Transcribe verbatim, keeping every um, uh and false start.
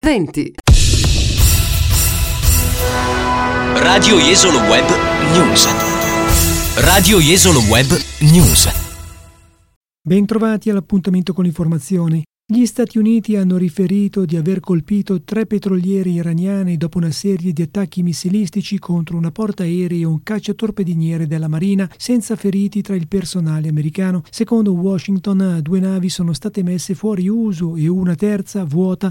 venti. Radio Jesolo Web News. Radio Jesolo Web News. Bentrovati all'appuntamento con l'informazione. Gli Stati Uniti hanno riferito di aver colpito tre petroliere iraniane dopo una serie di attacchi missilistici contro una portaerei e un cacciatorpediniere della Marina, senza feriti tra il personale americano. Secondo Washington, due navi sono state messe fuori uso e una terza, vuota,